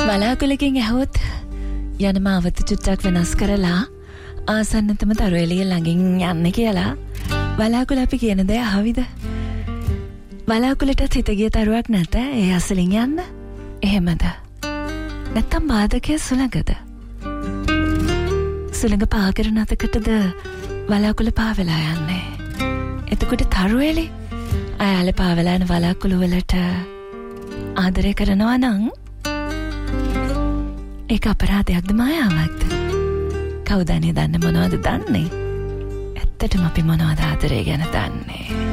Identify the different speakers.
Speaker 1: වලාකුලකින් ඇහුවොත් යන මාවත චුට්ටක් වෙනස් කරලා ආසන්නතම තරු එළිය ළඟින් යන්න කියලා වලාකුල අපි කියන දේ අහවිද? වලාකුලට හිත ගිය තරුවක් නැත ඒ අසලින් යන්න. එහෙමද? නැත්තම් බාධකයේ සුළඟද? සුළඟ පා කරන අතකටද වලාකුල පා වෙලා යන්නේ. එතකොට තරු එළි අයාලේ පා වෙලා යන වලාකුළු වලට ආදරය කරනවා නම් ඒක අපරාධයක්ද මායාවක්ද? කවුද අනේ දන්නේ මොනවද දන්නේ? ඇත්තටම අපි මොනවද ආදරය ගැන දන්නේ?